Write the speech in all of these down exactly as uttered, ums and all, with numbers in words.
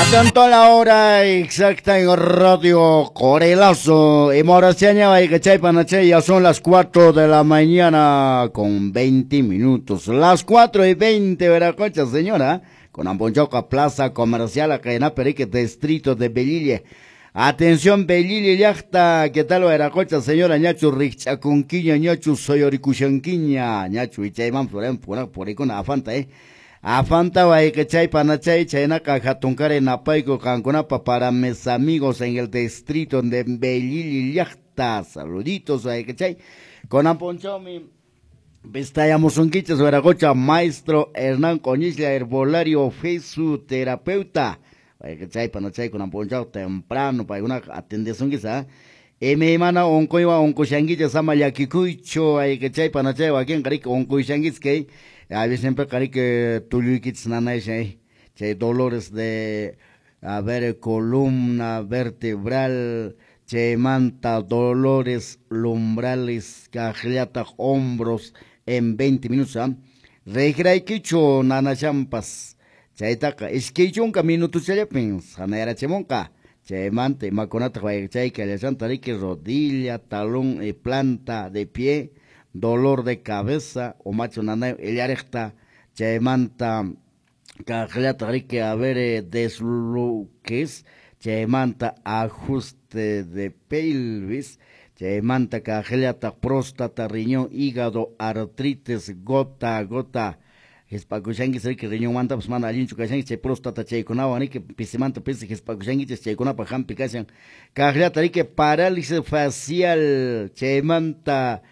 Atento a la hora exacta en Radio Corelazo. Y Moraciaña, Baicachay, Panachay, ya son las cuatro de la mañana con veinte minutos. Las cuatro y veinte, Veracocha, señora. Con Amponchoca, Plaza Comercial, acá en Aperique, distrito de Belille. Atención, Belille, Yachta, ¿qué tal, Veracocha, señora? Ñachu, Richacunquiña, Ñachu, Soyoricushanquiña, Ñachu, Ichayman, Floren, por ahí con Afanta, eh. Afanta Baicachay, Panachay, Chaynaca, Jatuncare, Napaico, Cancunapa, para mis amigos en el distrito de Belille, Yachta. Saluditos, Baicachay. Con Amponchomi, Vistayamos un quiches, Veracocha, maestro Hernán Coñisla, herbolario, fisioterapeuta. Baicachay, Panachay, con Amponchao, temprano, para una atención quizá. E me mana oncoiwa oncoshanguilla sama yakikuicho, Baicachay, Panachay, aquí en Carico, oncoshanguis que. A veces siempre cari que tulukits nanay che dolores de a ver columna vertebral, che manta dolores lumbrales, cajliata hombros en veinte minutos, ¿ah? Regray kicho nanachampas, che taka, es que yo un camino tu chelepins, hanera chemonka, che mante maconata che que le santari que rodilla, talón y planta de pie. Dolor de cabeza o macho nanay el arecta chaemanta cajlata rique a ver desluques chaemanta ajuste de pelvis chaemanta cajlata próstata riñón hígado artritis gota gota Hispakushangi se que riñón manta pues mana alin chukashangi che próstata che conaba ni que pisimanta pisi hispakushangi che conapa hampi kashan cajlata rique parálisis facial chaemanta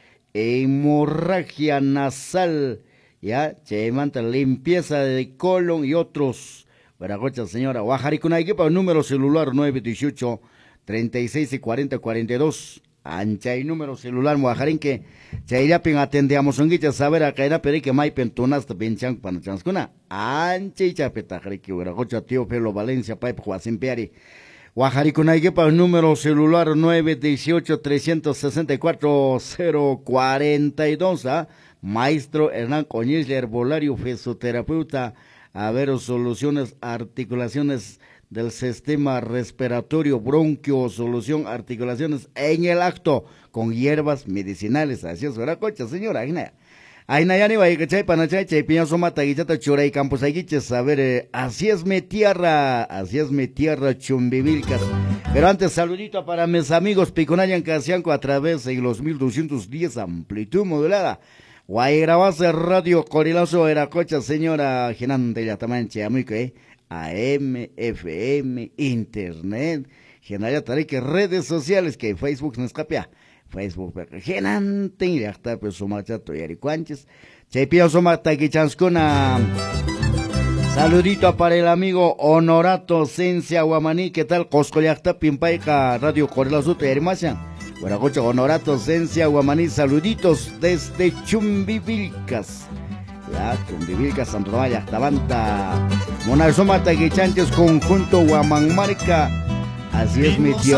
hemorragia nasal, ya, chemanta, limpieza de colon y otros. Veracocha, señora. Guajaricunaique para el número celular nueve dieciocho, treinta y seis y cuarenta, cuarenta y dos. Ancha y número celular, Guajarinque. Chayrapin atendíamos un guicha saber a caer a perique maipen tunasta pinchan panachanscuna. Ancha y chapeta, jarique, Veracocha, tío Pelo Valencia, Pipe, Juasimpiari. Guajaricunaique para el número celular nueve dieciocho, trescientos sesenta y cuatro, cero cuarenta y dos, ¿ah? Maestro Hernán Coñisla, herbolario, fisioterapeuta, a ver, soluciones, articulaciones del sistema respiratorio, bronquio, solución, articulaciones en el acto, con hierbas medicinales, así es, Veracocha, señora, Aina. Aina yani Baicachay, Panachay, Chaypiña, Soma, Taguichata, Churay, Campos Aguiches, a ver, eh, así es mi tierra, así es mi tierra, Chumbivilcas. Pero antes, saludito para mis amigos Piconayan Casianco a través de los mil doscientos diez, amplitud modulada. Guayrabase Radio Corelazo, Veracocha, señora Genante Yatamanche, amigo, eh, A M, F M, Internet, Genaya Tarique, redes sociales, que Facebook nos capia. Facebook, genante, y ya está, pues, Somachato y Aricuanches. Chepio Somata Guichanskuna. Saludito para el amigo Honorato Cencia Guamaní, ¿qué tal? Coscoyacta, Pimpaica, Radio Corelazo, y Arimacian. Guaracocha, Honorato Cencia Guamaní, saluditos desde Chumbivilcas. Ya, Chumbivilcas, Santo Tomás, Yachtabanta. Monal Somata Guichanches, conjunto Guamanmarca. Así es, mi tío.